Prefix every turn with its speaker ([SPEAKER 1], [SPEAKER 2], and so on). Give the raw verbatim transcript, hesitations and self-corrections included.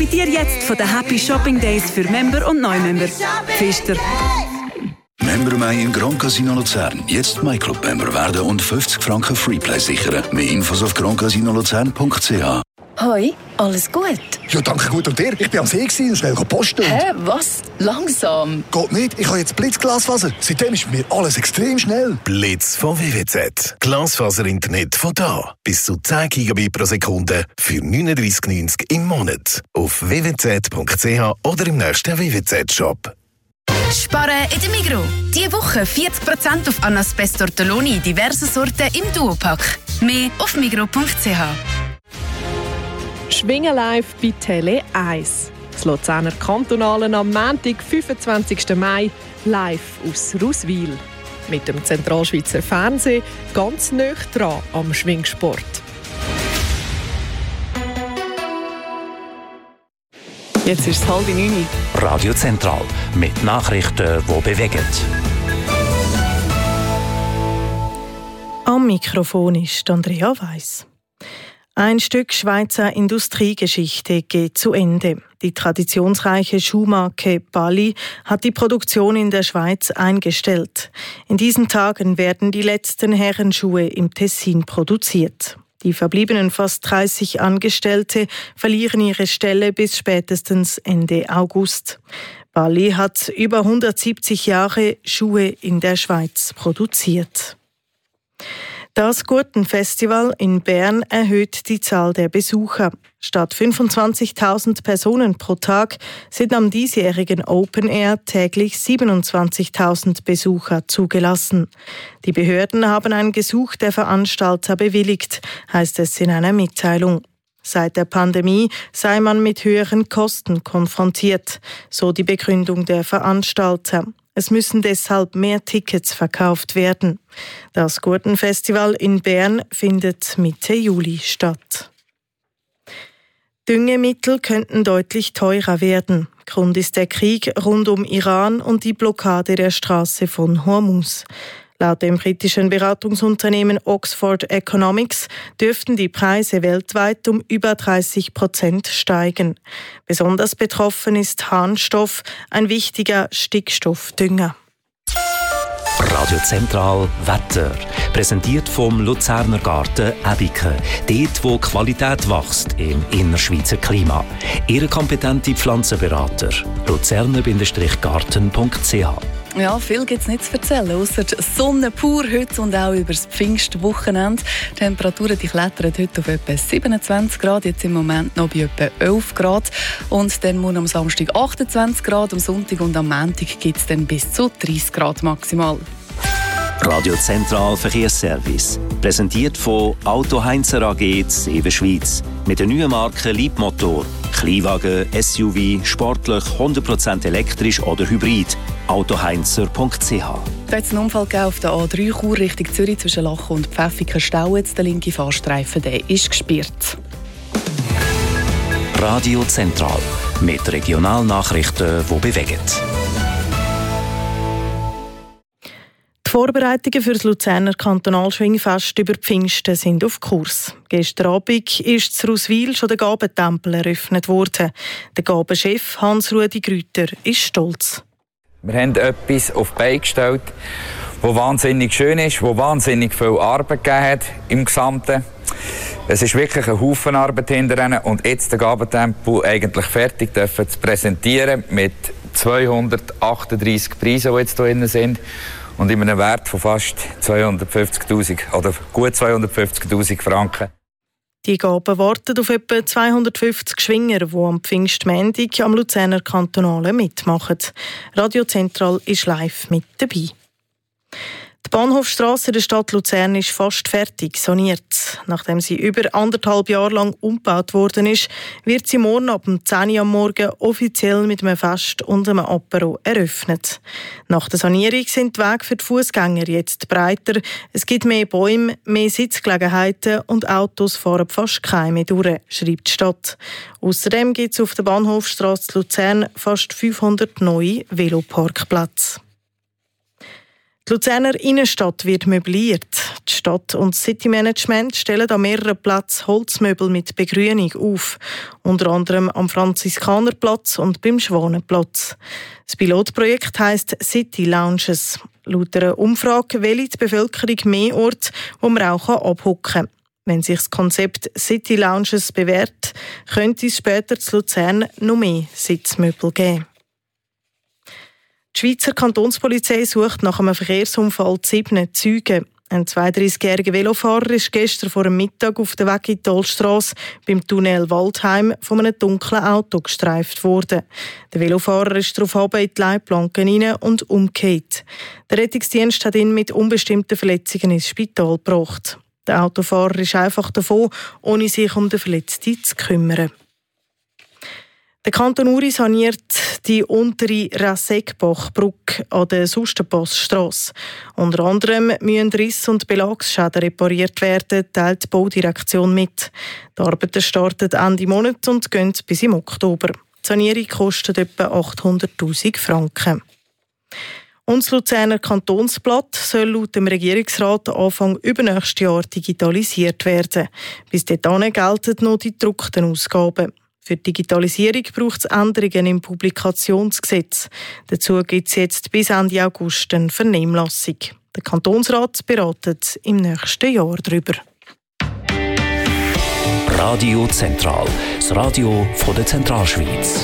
[SPEAKER 1] Profitiere jetzt von den Happy Shopping Days für Member und Neumember. Pfister.
[SPEAKER 2] Member Mai im Grand Casino Luzern. Jetzt MyClub-Member werden und fünfzig Franken Freeplay sichern. Mehr Infos auf grand casino luzern punkt c h.
[SPEAKER 3] Hoi, alles gut?
[SPEAKER 4] Ja, danke gut. Und dir? Ich bin am See und schnell posten.
[SPEAKER 3] Hä, was? Langsam?
[SPEAKER 4] Geht nicht. Ich habe jetzt Blitzglasfaser. Seitdem ist bei mir alles extrem schnell.
[SPEAKER 5] Blitz von W W Z. Glasfaser-Internet von da. Bis zu zehn Gigabit pro Sekunde für neununddreissig neunzig im Monat. Auf w w z punkt c h oder im nächsten W W Z-Shop.
[SPEAKER 6] Sparen in der Migros. Diese Woche vierzig Prozent auf Anaspes Tortelloni in diversen Sorten im Duopack. Mehr auf migros punkt c h.
[SPEAKER 7] Schwingen live bei Tele eins. Das Luzerner Kantonalen am Montag, fünfundzwanzigsten Mai, live aus Ruswil. Mit dem Zentralschweizer Fernsehen ganz nah dran am Schwingsport. Jetzt ist es halb neun.
[SPEAKER 8] Radio Zentral mit Nachrichten, die bewegen.
[SPEAKER 9] Am Mikrofon ist Andrea Weiss. Ein Stück Schweizer Industriegeschichte geht zu Ende. Die traditionsreiche Schuhmarke Balli hat die Produktion in der Schweiz eingestellt. In diesen Tagen werden die letzten Herrenschuhe im Tessin produziert. Die verbliebenen fast dreißig Angestellte verlieren ihre Stelle bis spätestens Ende August. Balli hat über hundertsiebzig Jahre Schuhe in der Schweiz produziert. Das Gurtenfestival in Bern erhöht die Zahl der Besucher. Statt fünfundzwanzigtausend Personen pro Tag sind am diesjährigen Open Air täglich siebenundzwanzigtausend Besucher zugelassen. Die Behörden haben ein Gesuch der Veranstalter bewilligt, heißt es in einer Mitteilung. Seit der Pandemie sei man mit höheren Kosten konfrontiert, so die Begründung der Veranstalter. Es müssen deshalb mehr Tickets verkauft werden. Das Gurtenfestival in Bern findet Mitte Juli statt. Düngemittel könnten deutlich teurer werden. Grund ist der Krieg rund um Iran und die Blockade der Straße von Hormuz. Laut dem britischen Beratungsunternehmen Oxford Economics dürften die Preise weltweit um über dreißig Prozent steigen. Besonders betroffen ist Harnstoff, ein wichtiger Stickstoffdünger.
[SPEAKER 8] Radio Zentral Wetter. Präsentiert vom Luzerner Garten Ebike. Dort, wo Qualität wächst im innerschweizer Klima. Ihre kompetente Pflanzenberater. luzerner Garten punkt c h.
[SPEAKER 10] Ja, viel gibt es nicht zu erzählen, ausser Sonne pur heute und auch über das Pfingstwochenende. Die Temperaturen die klettern heute auf etwa siebenundzwanzig Grad, jetzt im Moment noch bei etwa elf Grad. Und dann morgen am Samstag achtundzwanzig Grad, am Sonntag und am Montag gibt es dann bis zu dreißig Grad maximal.
[SPEAKER 8] Radio Zentral Verkehrsservice. Präsentiert von Auto Heinzer A G Seven Schweiz. Mit der neuen Marke Leapmotor. Kleinwagen, S U V, sportlich, hundert Prozent elektrisch oder hybrid. autoheinzer punkt c h.
[SPEAKER 10] Da hat es einen Unfall gegeben auf der A drei Chur Richtung Zürich zwischen Lachen und Pfäffiken Stau. Jetzt der linke Fahrstreifen der ist gesperrt.
[SPEAKER 8] Radio Zentral. Mit Regionalnachrichten, die bewegen.
[SPEAKER 9] Die Vorbereitungen für das Luzerner Kantonalschwingfest über Pfingsten sind auf Kurs. Gestern Abend ist zu Ruswil schon der Gabentempel eröffnet worden. Der Gabenchef Hans-Rudi Grüter ist stolz.
[SPEAKER 11] Wir haben etwas auf die Beine gestellt, das wahnsinnig schön ist, das wahnsinnig viel Arbeit gegeben hat im Gesamten. Es ist wirklich ein Haufen Arbeit hinterher und jetzt den Gabentempel eigentlich fertig dürfen zu präsentieren mit zweihundertachtunddreissig Preisen, die jetzt hier drin sind. Und in einem Wert von fast zweihundertfünfzigtausend oder gut zweihundertfünfzigtausend Franken.
[SPEAKER 9] Die Gaben warten auf etwa zweihundertfünfzig Schwinger, die am Pfingstmontag am Luzerner Kantonalen mitmachen. Radio Zentral ist live mit dabei. Die Bahnhofstrasse der Stadt Luzern ist fast fertig saniert. Nachdem sie über anderthalb Jahre lang umgebaut worden ist, wird sie morgen ab zehn Uhr am Morgen offiziell mit einem Fest und einem Apero eröffnet. Nach der Sanierung sind die Wege für die Fußgänger jetzt breiter. Es gibt mehr Bäume, mehr Sitzgelegenheiten und Autos fahren fast keine mehr durch, schreibt die Stadt. Außerdem gibt es auf der Bahnhofstrasse Luzern fast fünfhundert neue Veloparkplätze. Die Luzerner Innenstadt wird möbliert. Die Stadt- und City-Management stellen an mehreren Plätzen Holzmöbel mit Begrünung auf. Unter anderem am Franziskanerplatz und beim Schwanenplatz. Das Pilotprojekt heisst City Lounges. Laut einer Umfrage will die Bevölkerung mehr Orte, wo man auch abhocken kann. Wenn sich das Konzept City Lounges bewährt, könnte es später zu Luzern noch mehr Sitzmöbel geben. Die Schweizer Kantonspolizei sucht nach einem Verkehrsunfall sieben Zeugen. Ein zweiunddreißigjähriger Velofahrer ist gestern vor dem Mittag auf der Weg in die Tollstrasse beim Tunnel Waldheim von einem dunklen Auto gestreift worden. Der Velofahrer ist daraufhin in die Leitplanken hinein und umgekehrt. Der Rettungsdienst hat ihn mit unbestimmten Verletzungen ins Spital gebracht. Der Autofahrer ist einfach davon, ohne sich um den Verletzten zu kümmern. Der Kanton Uri saniert die untere Rassegbach-Brücke an der Sustenpassstrasse. Unter anderem müssen Riss- und Belagsschäden repariert werden, teilt die Baudirektion mit. Die Arbeiten starten Ende Monat und gehen bis im Oktober. Die Sanierung kostet etwa achthunderttausend Franken. Und das Luzerner Kantonsblatt soll laut dem Regierungsrat Anfang übernächstes Jahr digitalisiert werden. Bis dahin gelten noch die gedruckten Ausgaben. Für die Digitalisierung braucht es Änderungen im Publikationsgesetz. Dazu gibt es jetzt bis Ende August eine Vernehmlassung. Der Kantonsrat beratet im nächsten Jahr darüber.
[SPEAKER 8] Radio Zentral, das Radio von der Zentralschweiz.